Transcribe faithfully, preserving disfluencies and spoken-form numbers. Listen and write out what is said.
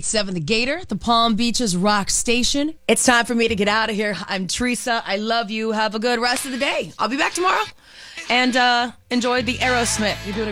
seven The Gator, the Palm Beaches Rock Station. It's time for me to get out of here. I'm Teresa. I love you. Have a good rest of the day. I'll be back tomorrow. And uh, enjoy the Aerosmith. You're doing a